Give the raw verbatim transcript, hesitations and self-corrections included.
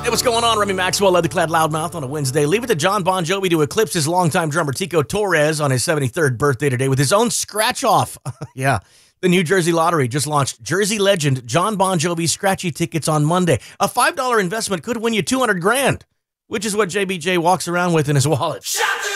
Hey, what's going on? Remy Maxwell, Leatherclad Loudmouth on a Wednesday. Leave it to John Bon Jovi to eclipse his longtime drummer Tico Torres on his seventy-third birthday today with his own scratch-off. Yeah, the New Jersey Lottery just launched Jersey legend John Bon Jovi scratchy tickets on Monday. A five dollar investment could win you two hundred grand, which is what J B J walks around with in his wallet.